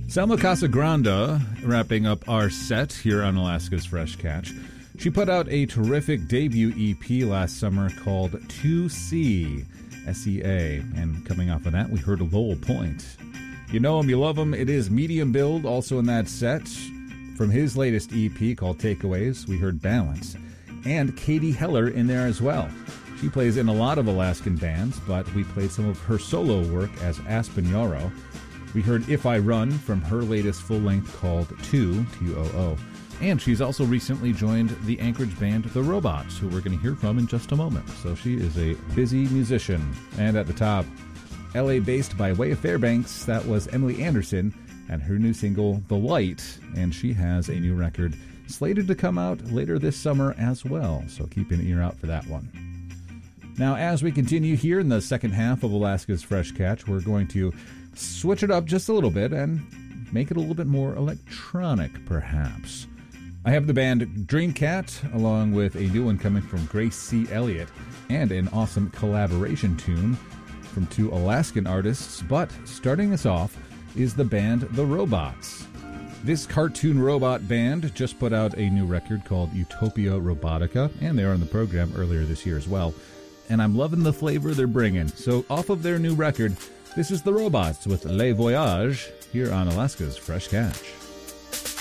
Selma Casagrande wrapping up our set here on Alaska's Fresh Catch. She put out a terrific debut EP last summer called 2C, S-E-A, and coming off of that, we heard Lowell Point. You know him, you love him. It is Medium Build, also in that set. From his latest EP called Takeaways, we heard Balance. And Katie Heller in there as well. She plays in a lot of Alaskan bands, but we played some of her solo work as Aspen Yarrow. We heard If I Run from her latest full-length called 2, T-O-O. And she's also recently joined the Anchorage band The Robots, who we're going to hear from in just a moment. So she is a busy musician. And at the top, LA-based by way of Fairbanks, that was Emily Anderson and her new single, The Light. And she has a new record slated to come out later this summer as well. So keep an ear out for that one. Now, as we continue here in the second half of Alaska's Fresh Catch, we're going to switch it up just a little bit and make it a little bit more electronic, perhaps. I have the band Dreamcat, along with a new one coming from Grace C. Elliott, and an awesome collaboration tune from two Alaskan artists. But starting us off is the band The Robots. This cartoon robot band just put out a new record called Utopia Robotica, and they were on the program earlier this year as well. And I'm loving the flavor they're bringing. So off of their new record, this is The Robots with Le Voyage here on Alaska's Fresh Catch.